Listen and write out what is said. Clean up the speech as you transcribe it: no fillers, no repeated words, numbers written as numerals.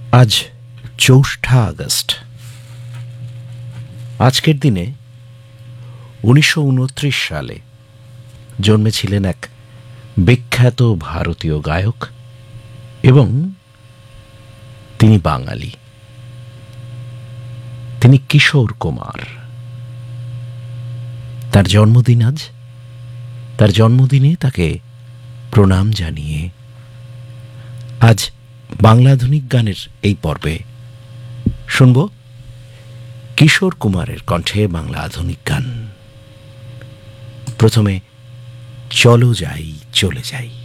আজ ৪ঠা আগস্ট। আজকের দিনে ১৯২৯ সালে জন্মেছিলেন এক বিখ্যাত ভারতীয় গায়ক এবং তিনি বাঙালি। তিনি কিশোর কুমার। তার জন্মদিন আজ। তার জন্মদিনে তাকে প্রণাম জানিয়ে আজ বাংলা আধুনিক গানের এই পর্বে শুনব কিশোর কুমারের কণ্ঠে বাংলা আধুনিক গান। প্রথমে চলো যাই চলে যাই।